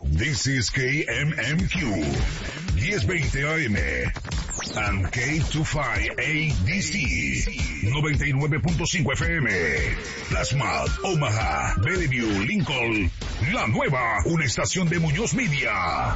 This is KMMQ 1020 AM and K25ADC 99.5 FM. Plasma, Omaha, Bellevue, Lincoln. La Nueva, una estación de Muñoz Media.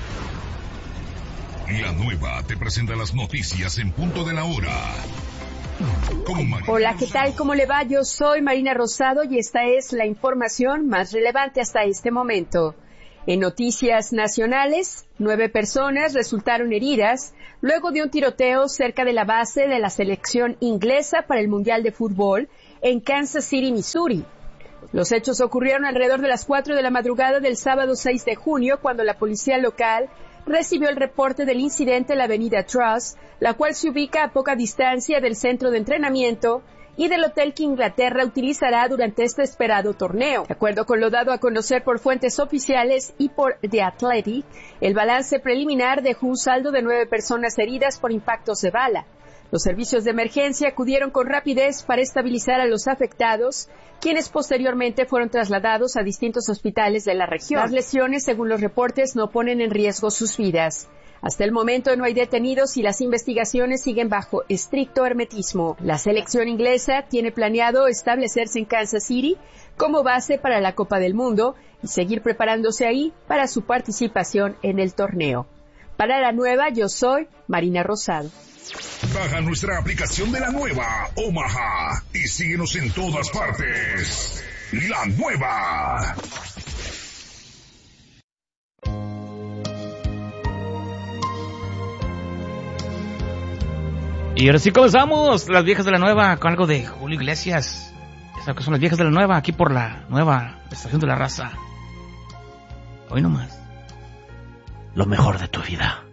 La Nueva te presenta las noticias en punto de la hora. Hola, ¿qué tal? ¿Cómo le va? Yo soy Marina Rosado y esta es la información más relevante hasta este momento. En noticias nacionales, 9 personas resultaron heridas luego de un tiroteo cerca de la base de la selección inglesa para el Mundial de Fútbol en Kansas City, Missouri. Los hechos ocurrieron alrededor de las 4 de la madrugada del sábado 6 de junio, cuando la policía local recibió el reporte del incidente en la avenida Truss, la cual se ubica a poca distancia del centro de entrenamiento y del hotel que Inglaterra utilizará durante este esperado torneo. De acuerdo con lo dado a conocer por fuentes oficiales y por The Athletic, el balance preliminar dejó un saldo de 9 personas heridas por impactos de bala. Los servicios de emergencia acudieron con rapidez para estabilizar a los afectados, quienes posteriormente fueron trasladados a distintos hospitales de la región. Las lesiones, según los reportes, no ponen en riesgo sus vidas. Hasta el momento no hay detenidos y las investigaciones siguen bajo estricto hermetismo. La selección inglesa tiene planeado establecerse en Kansas City como base para la Copa del Mundo y seguir preparándose ahí para su participación en el torneo. Para La Nueva, yo soy Marina Rosado. Baja nuestra aplicación de La Nueva, Omaha, y síguenos en todas partes. La Nueva. Y ahora sí comenzamos, las viejas de La Nueva, con algo de Julio Iglesias. Ya saben que son las viejas de La Nueva, aquí por La Nueva, estación de la raza. Hoy nomás, lo mejor de tu vida.